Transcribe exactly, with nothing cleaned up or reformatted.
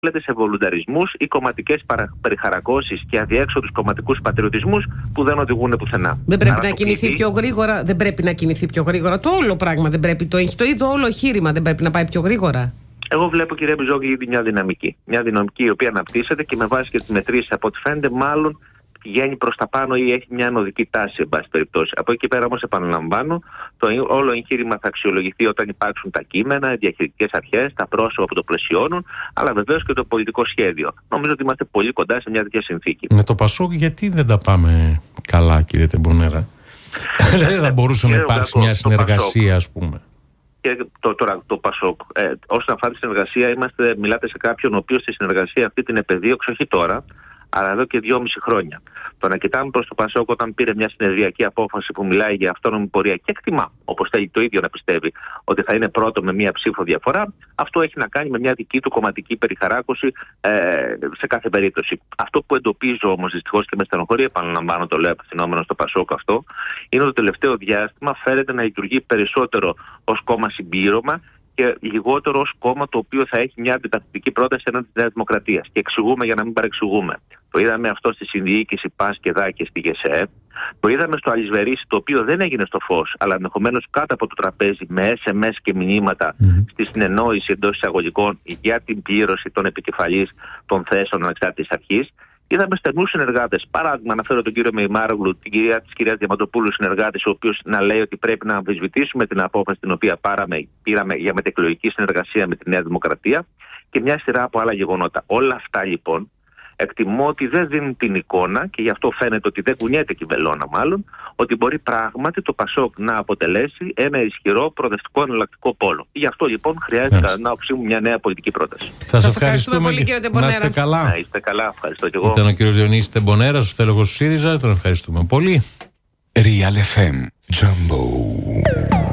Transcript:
σε βολουνταρισμούς ή κομματικές περιχαρακώσεις και αδιέξοδους κομματικούς πατριωτισμούς που δεν οδηγούν πουθενά. Δεν πρέπει Άρα να κινηθεί κλειδί... πιο γρήγορα, δεν πρέπει να κινηθεί πιο γρήγορα το όλο πράγμα, δεν πρέπει το, το ίδιο όλο εγχείρημα, δεν πρέπει να πάει πιο γρήγορα. Εγώ βλέπω, κύριε Μπιζόγλη, ήδη μια δυναμική. Μια δυναμική η οποία αναπτύσσεται και με βάση και τις μετρήσεις από ό,τι φαίνεται, μάλλον πηγαίνει προς τα πάνω ή έχει μια ανωδική τάση, εν πάση περιπτώσει. Από εκεί και πέρα, όμως, επαναλαμβάνω, το όλο εγχείρημα θα αξιολογηθεί όταν υπάρξουν τα κείμενα, οι διαχειριστικές αρχές, τα πρόσωπα που το πλαισιώνουν, αλλά βεβαίως και το πολιτικό σχέδιο. Νομίζω ότι είμαστε πολύ κοντά σε μια τέτοια συνθήκη. Με το Πασόκ, γιατί δεν τα πάμε καλά, κύριε Τεμπονέρα? Δηλαδή, θα μπορούσε να υπάρξει μια συνεργασία, ας πούμε. Και το, τώρα το Πασόκ, ε, όσον αφορά τη συνεργασία, είμαστε, μιλάτε σε κάποιον ο οποίος τη συνεργασία αυτή την επεδίωξε όχι τώρα, αλλά εδώ και δυόμιση χρόνια. Το να κοιτάμε προς το Πασόκ όταν πήρε μια συνεδριακή απόφαση που μιλάει για αυτόνομη πορεία και εκτιμά, όπως θέλει το ίδιο να πιστεύει, ότι θα είναι πρώτο με μια ψήφο διαφορά, αυτό έχει να κάνει με μια δική του κομματική περιχαράκωση ε, σε κάθε περίπτωση. Αυτό που εντοπίζω όμως δυστυχώς και με στενοχωρία, επαναλαμβάνω, το λέω απευθυνόμενο στο Πασόκ αυτό, είναι ότι το τελευταίο διάστημα φέρεται να λειτουργεί περισσότερο ως κόμμα συμπλήρωμα και λιγότερο ως κόμμα το οποίο θα έχει μια αντιτακτική πρόταση έναντι της Νέας Δημοκρατίας. Και εξηγούμε για να μην παρεξηγούμε. Το είδαμε αυτό στη συνδιοίκηση ΠΑΣ και ΔΑ και στη ΓΕΣΕ. Το είδαμε στο Αλυσβερίσι, το οποίο δεν έγινε στο φως, αλλά ενδεχομένως κάτω από το τραπέζι με ες εμ ες και μηνύματα mm-hmm. στη συνεννόηση εντός εισαγωγικών για την πλήρωση των επικεφαλής των θέσεων ανεξάρτητης αρχής. Είδαμε στενούς συνεργάτες. Παράδειγμα, αναφέρω τον κύριο Μεϊμάρογλου, την κυρία της κυρίας Διαμαντοπούλου, συνεργάτης, ο οποίος να λέει ότι πρέπει να αμφισβητήσουμε την απόφαση την οποία πάραμε, πήραμε για μετεκλογική συνεργασία με τη Νέα Δημοκρατία και μια σειρά από άλλα γεγονότα. Όλα αυτά λοιπόν εκτιμώ ότι δεν δίνουν την εικόνα και γι' αυτό φαίνεται ότι δεν κουνιέται και η βελόνα, μάλλον, ότι μπορεί πράγματι το Πασόκ να αποτελέσει ένα ισχυρό προοδευτικό εναλλακτικό πόλο. Γι' αυτό λοιπόν χρειάζεται, κατά την άποψή μου, μια νέα πολιτική πρόταση. Σας ευχαριστούμε πολύ, κύριε Τεμπονέρα. Να είστε καλά. Να είστε καλά, ευχαριστώ και εγώ. Ήταν ο κύριος Διονύσης Τεμπονέρας, ο στέλεχος του ΣΥΡΙΖΑ. Τον ευχαριστούμε πολύ. Real εφ εμ Jumbo.